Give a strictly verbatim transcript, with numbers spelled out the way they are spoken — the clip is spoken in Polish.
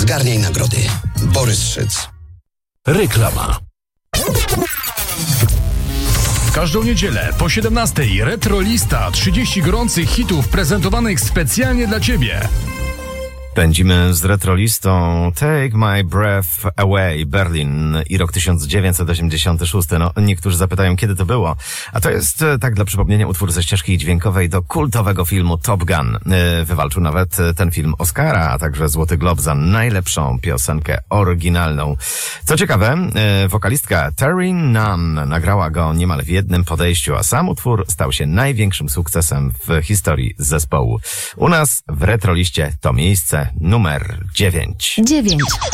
Zgarniaj nagrody. Borys Szyc. Reklama. Każdą niedzielę po siedemnastej Retrolista, trzydzieści gorących hitów prezentowanych specjalnie dla Ciebie. Pędzimy z Retrolistą Take My Breath Away, Berlin i rok tysiąc dziewięćset osiemdziesiąty szósty. No, niektórzy zapytają, kiedy to było. A to jest, tak dla przypomnienia, utwór ze ścieżki dźwiękowej do kultowego filmu Top Gun. Wywalczył nawet ten film Oscara, a także Złoty Glob za najlepszą piosenkę oryginalną. Co ciekawe, wokalistka Terry Nunn nagrała go niemal w jednym podejściu, a sam utwór stał się największym sukcesem w historii zespołu. U nas w Retroliście to miejsce numer dziewięć. dziewięć.